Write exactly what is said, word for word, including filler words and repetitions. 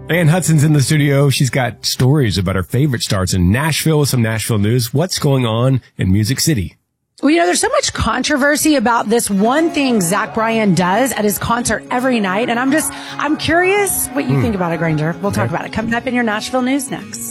Ann Hudson's in the studio. She's got stories about her favorite stars in Nashville with some Nashville news. What's going on in Music City? Well, you know, there's so much controversy about this one thing Zach Bryan does at his concert every night. And I'm just, I'm curious what you mm. think about it, Granger. We'll talk okay. about it coming up in your Nashville news next.